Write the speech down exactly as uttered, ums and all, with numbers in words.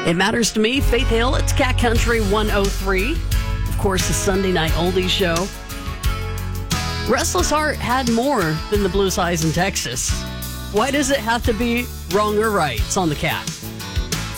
It matters to me. Faith Hill, it's Cat Country one oh three. Of course, the Sunday Night Oldies show. Restless Heart had more than the Blues Eyes in Texas. Why does it have to be wrong or right? It's on the Cat.